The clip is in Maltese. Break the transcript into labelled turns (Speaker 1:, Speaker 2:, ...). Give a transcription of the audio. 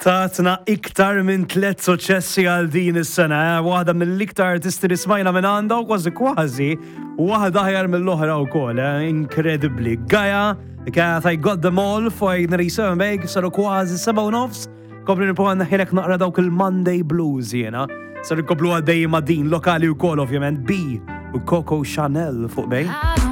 Speaker 1: Tatna iktar minn 3 suċċessi għal din is-sena, waħda mill-iktar artisti li smajna minn għandha u kważi waħda ħajar mill-oħra wkoll, inkredibbli. Gaia, kienet I got them all for 87 bejk, saru kważi 7:30. Kopli nipprova naħilek naqra dawk il-Monday Blues jiena. Saru koplu għaddej ma' din lokali wkoll ovvjament B u Coco Chanel fuq bej.